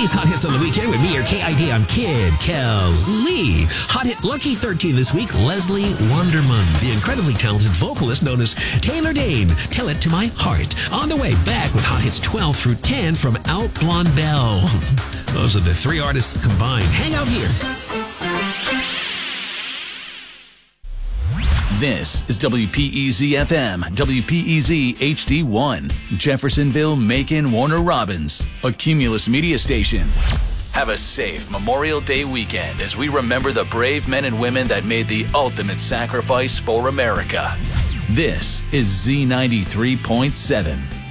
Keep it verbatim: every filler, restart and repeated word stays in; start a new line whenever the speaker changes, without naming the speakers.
Kelly's Hot Hits on the Weekend with me, your K I D. I'm Kid Kelly. Hot Hit Lucky thirteen this week, Leslie Wonderman, the incredibly talented vocalist known as Taylor Dane. Tell It to My Heart. On the way, back with Hot Hits twelve through ten from Out Blondell. Those are the three artists combined. Hang out here.
This is W P E Z F M, W P E Z H D one, Jeffersonville, Macon, Warner Robins, a Cumulus media station. Have a safe Memorial Day weekend as we remember the brave men and women that made the ultimate sacrifice for America. This is Z ninety-three point seven.